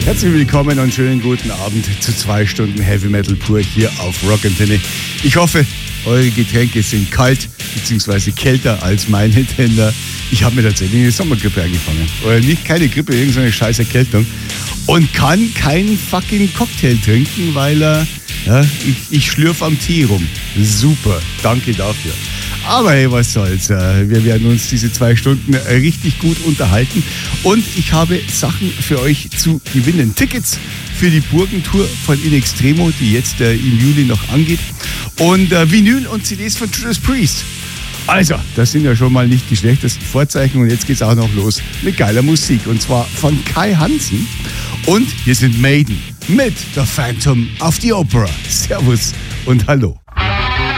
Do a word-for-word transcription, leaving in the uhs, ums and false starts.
Herzlich willkommen und schönen guten Abend zu zwei Stunden Heavy Metal pur hier auf Rock'n'Tenne. Ich hoffe, eure Getränke sind kalt bzw. kälter als meine, denn äh, ich habe mir tatsächlich eine Sommergrippe angefangen. Oder nicht keine Grippe, irgendeine scheiß Erkältung. Und kann keinen fucking Cocktail trinken, weil äh, ja, ich, ich schlürfe am Tee rum. Super, danke dafür. Aber hey, was soll's. Wir werden uns diese zwei Stunden richtig gut unterhalten. Und ich habe Sachen für euch zu gewinnen. Tickets für die Burgentour von In Extremo, die jetzt äh, im Juli noch angeht. Und äh, Vinyl und C Ds von Judas Priest. Also, das sind ja schon mal nicht die schlechtesten Vorzeichen. Und jetzt geht's auch noch los mit geiler Musik. Und zwar von Kai Hansen. Und hier sind Maiden mit The Phantom of the Opera. Servus und hallo.